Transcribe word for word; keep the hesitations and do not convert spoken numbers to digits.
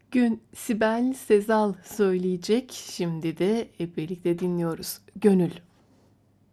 Gün Sibel Sezal söyleyecek. Şimdi de hep birlikte dinliyoruz. Gönül.